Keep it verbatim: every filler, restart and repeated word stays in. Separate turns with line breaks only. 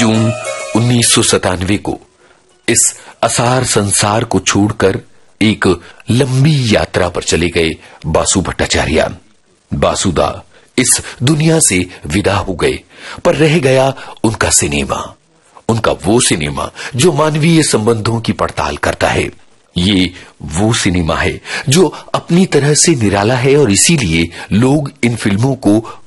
जून उन्नीस सौ सतानवे को इस असार संसार को छोड़कर एक लंबी यात्रा पर चले गए बासु भट्टाचार्य। बासुदा इस दुनिया से विदा हो गए, पर रह गया उनका सिनेमा, उनका वो सिनेमा जो मानवीय संबंधों की पड़ताल करता है। ये वो सिनेमा है जो अपनी तरह से निराला है और इसीलिए लोग इन फिल्मों को